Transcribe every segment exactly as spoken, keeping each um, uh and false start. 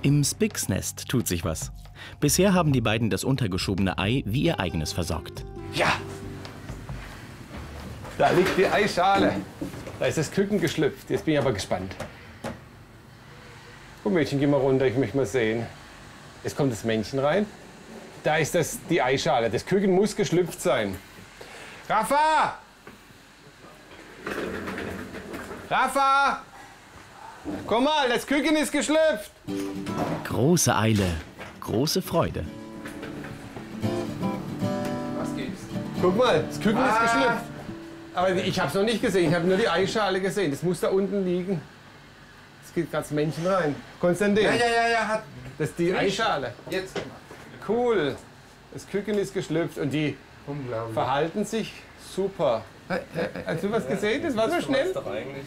Im Spix-Nest tut sich was. Bisher haben die beiden das untergeschobene Ei wie ihr eigenes versorgt. Ja! Da liegt die Eischale. Da ist das Küken geschlüpft. Jetzt bin ich aber gespannt. Komm Mädchen, geh mal runter, ich möchte mal sehen. Jetzt kommt das Männchen rein. Da ist das, die Eischale. Das Küken muss geschlüpft sein. Rafa! Rafa! Komm mal, das Küken ist geschlüpft! Große Eile, große Freude. Was gibt's? Guck mal, das Küken ah. ist geschlüpft. Aber ich habe es noch nicht gesehen, ich habe nur die Eischale gesehen. Das muss da unten liegen. Jetzt geht gerade das Männchen rein. Konstantin. Ja, ja, ja, ja. Hat das ist die Frisch. Eischale. Jetzt. Cool. Das Küken ist geschlüpft und die verhalten sich super. Hast du was gesehen? Das war so schnell.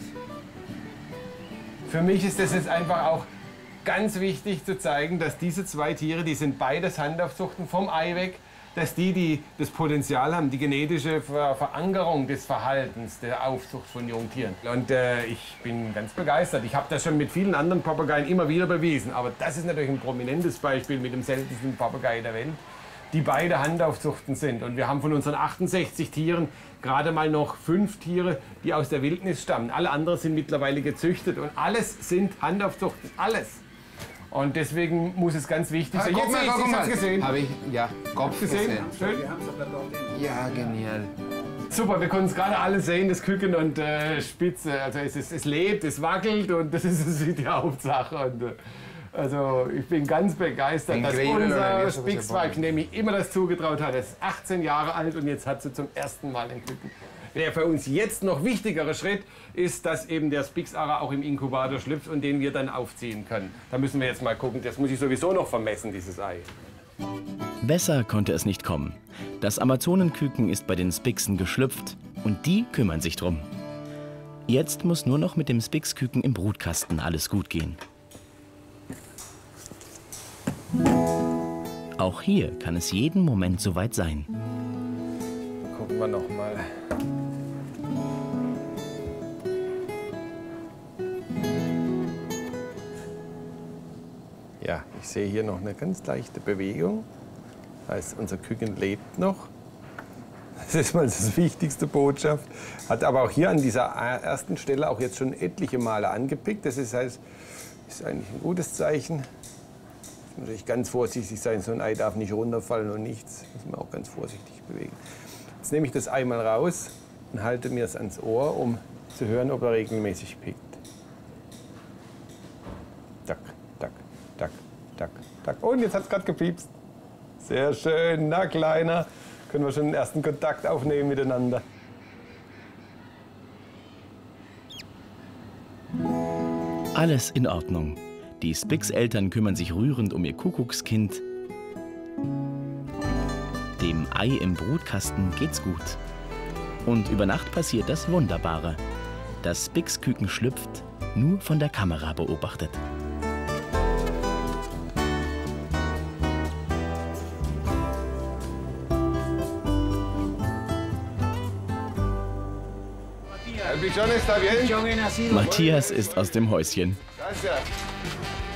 Für mich ist das jetzt einfach auch ganz wichtig zu zeigen, dass diese zwei Tiere, die sind beides Handaufzuchten vom Ei weg, dass die, die das Potenzial haben, die genetische Ver Verankerung des Verhaltens, der Aufzucht von Jungtieren. Und äh, ich bin ganz begeistert. Ich habe das schon mit vielen anderen Papageien immer wieder bewiesen. Aber das ist natürlich ein prominentes Beispiel mit dem seltensten Papagei der Welt, die beide Handaufzuchten sind. Und wir haben von unseren achtundsechzig Tieren gerade mal noch fünf Tiere, die aus der Wildnis stammen. Alle anderen sind mittlerweile gezüchtet und alles sind Handaufzuchten, alles. Und deswegen muss es ganz wichtig sein. Ah, guck mal, Jetzt, guck ich mal. hab's gesehen. Habe ich, ja, Kopf gesehen. gesehen. Schön. Ja, genial. Super, wir konnten es gerade alle sehen, das Küken und äh, Spitze. Also es, ist, es lebt, es wackelt und das ist die Hauptsache. Und, äh, also ich bin ganz begeistert, dass unser Spix-Weibchen, dem ich immer das zugetraut hat, ist achtzehn Jahre alt und jetzt hat sie zum ersten Mal ein Küken. Der für uns jetzt noch wichtigere Schritt ist, dass eben der Spix-Ara auch im Inkubator schlüpft und den wir dann aufziehen können. Da müssen wir jetzt mal gucken, das muss ich sowieso noch vermessen, dieses Ei. Besser konnte es nicht kommen. Das Amazonenküken ist bei den Spixen geschlüpft und die kümmern sich drum. Jetzt muss nur noch mit dem Spix-Küken im Brutkasten alles gut gehen. Auch hier kann es jeden Moment soweit sein. Gucken wir noch mal. Ja, ich sehe hier noch eine ganz leichte Bewegung. Das heißt, unser Küken lebt noch. Das ist mal das wichtigste Botschaft. Hat aber auch hier an dieser ersten Stelle auch jetzt schon etliche Male angepickt. Das ist, heißt, ist eigentlich ein gutes Zeichen. Muss natürlich ganz vorsichtig sein. So ein Ei darf nicht runterfallen und nichts. Muss man auch ganz vorsichtig bewegen. Jetzt nehme ich das Ei mal raus und halte mir es ans Ohr, um zu hören, ob er regelmäßig pickt. Tack, tack, tack, tack, tack. Und jetzt hat es gerade gepiepst. Sehr schön. Na, Kleiner. Können wir schon den ersten Kontakt aufnehmen miteinander. Alles in Ordnung. Die Spix-Eltern kümmern sich rührend um ihr Kuckuckskind. Dem Ei im Brutkasten geht's gut. Und über Nacht passiert das Wunderbare. Das Spix-Küken schlüpft, nur von der Kamera beobachtet. El bichón está bien. Matthias ist aus dem Häuschen. Gracias.